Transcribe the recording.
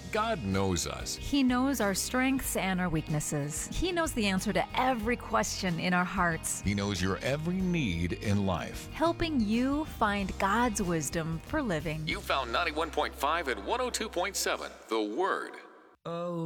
God knows us. He knows our strengths and our weaknesses. He knows the answer to every question in our hearts, He knows your every need in life. helping you find God's wisdom for living. You found 91.5 and 102.7, The Word. Oh.